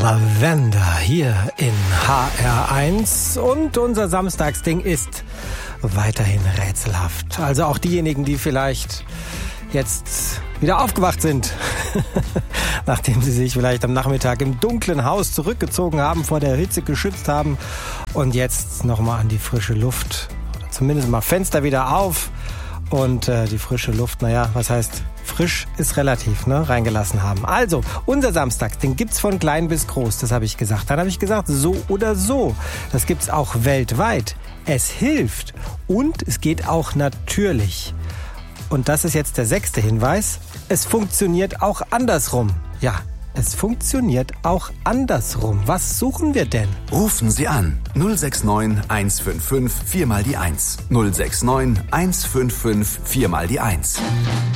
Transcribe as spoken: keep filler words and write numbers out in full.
Lavender hier in H R eins und unser Samstagsding ist weiterhin rätselhaft. Also auch diejenigen, die vielleicht jetzt wieder aufgewacht sind, nachdem sie sich vielleicht am Nachmittag im dunklen Haus zurückgezogen haben, vor der Hitze geschützt haben und jetzt nochmal an die frische Luft, oder zumindest mal Fenster wieder auf und äh, die frische Luft, naja, was heißt frisch ist relativ, ne, reingelassen haben. Also, unser Samstag, den gibt's von klein bis groß, das habe ich gesagt. Dann habe ich gesagt, so oder so. Das gibt's auch weltweit. Es hilft und es geht auch natürlich. Und das ist jetzt der sechste Hinweis. Es funktioniert auch andersrum. Ja, es funktioniert auch andersrum. Was suchen wir denn? Rufen Sie an. null sechs neun eins fünf fünf vier mal die eins. null sechs neun eins fünf fünf vier mal die eins.